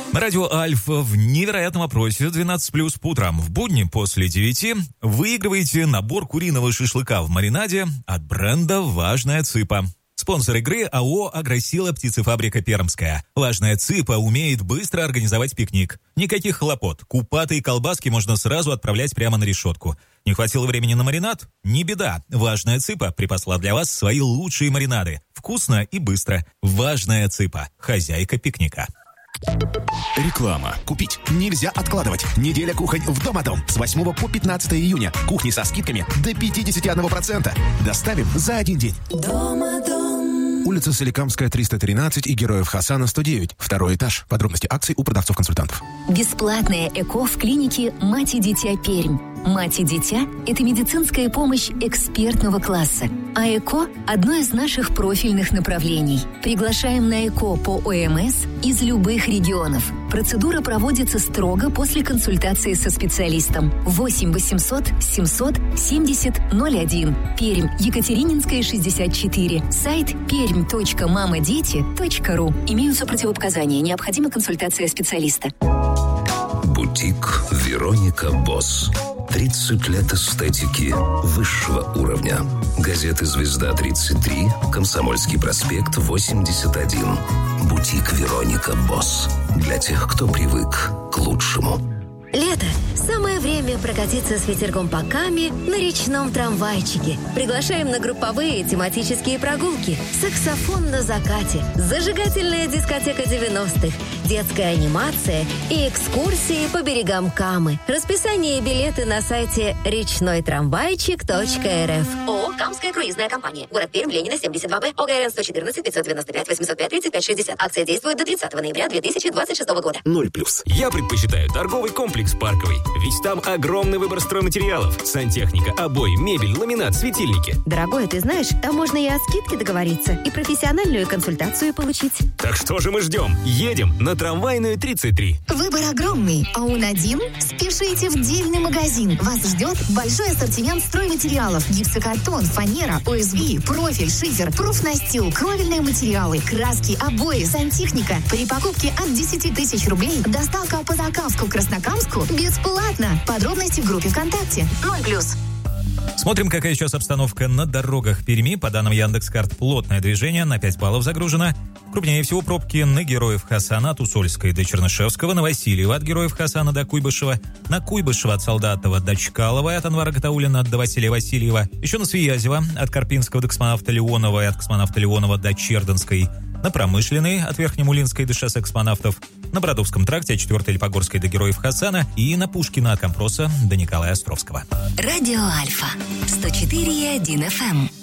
На радио Альфа в невероятном опросе 12+ по утрам в будни после 9 выигрываете набор куриного шашлыка в маринаде от бренда «Важная цыпа». Спонсор игры АО «Агросила птицефабрика Пермская». «Важная цыпа» умеет быстро организовать пикник. Никаких хлопот. Купатые колбаски можно сразу отправлять прямо на решетку. Не хватило времени на маринад? Не беда. «Важная цыпа» припасла для вас свои лучшие маринады. Вкусно и быстро. «Важная цыпа». Хозяйка пикника. Реклама. Купить нельзя откладывать. Неделя кухонь в Домодом. С 8 по 15 июня. Кухни со скидками до 51%. Доставим за один день. Домодом. Улица Соликамская, 313 и Героев Хасана, 109. Второй этаж. Подробности акций у продавцов-консультантов. Бесплатное ЭКО в клинике «Мать и дитя Пермь». «Мать и дитя» – это медицинская помощь экспертного класса. А ЭКО – одно из наших профильных направлений. Приглашаем на ЭКО по ОМС из любых регионов. Процедура проводится строго после консультации со специалистом. 8 800 700 70 01. Пермь, Екатерининская, 64. Сайт perm.mamadeti.ru. Имеются противопоказания. Необходима консультация специалиста. Бутик «Вероника Босс». 30 лет эстетики высшего уровня. Газеты «Звезда-33», «Комсомольский проспект», 81. Бутик «Вероника Босс». Для тех, кто привык к лучшему. Лето. Самое время прокатиться с ветерком по Каме на речном трамвайчике. Приглашаем на групповые тематические прогулки. Саксофон на закате. Зажигательная дискотека 90-х. Детская анимация и экскурсии по берегам Камы. Расписание и билеты на сайте речнойтрамвайчик.рф. ООО «Камская круизная компания». Город Пермь, Ленина, 72Б. ОГРН 114 595 805 35 60. Акция действует до 30 ноября 2026 года. 0+. Я предпочитаю торговый комплекс «Парковый». Ведь там огромный выбор стройматериалов. Сантехника, обои, мебель, ламинат, светильники. Дорогой, ты знаешь, там можно и о скидке договориться, и профессиональную консультацию получить. Так что же мы ждем? Едем на Трамвайную, 33. Выбор огромный, а он один? Спешите в дельный магазин. Вас ждет большой ассортимент стройматериалов. Гипсокартон, фанера, ОСБ, профиль, шифер, профнастил, кровельные материалы, краски, обои, сантехника. При покупке от 10 тысяч рублей доставка по заказу в Краснокамску бесплатно. Подробности в группе ВКонтакте. 0+. Смотрим, какая сейчас обстановка на дорогах Перми. По данным Яндекс.Карт, плотное движение, на 5 баллов загружено. Крупнее всего пробки на Героев Хасана от Усольской до Чернышевского, на Васильева от Героев Хасана до Куйбышева, на Куйбышева от Солдатова до Чкалова, от Анвара Гатауллина до Василия Васильева, еще на Свиязева от Карпинского до Космонавта Леонова и от Космонавта Леонова до Чердынской, на Промышленной от Верхнемулинской до шоссе Космонавтов, на Бродовском тракте от 4-й Липогорской до Героев Хасана и на Пушкина от Компроса до Николая Островского. Радио Альфа 104,1 FM.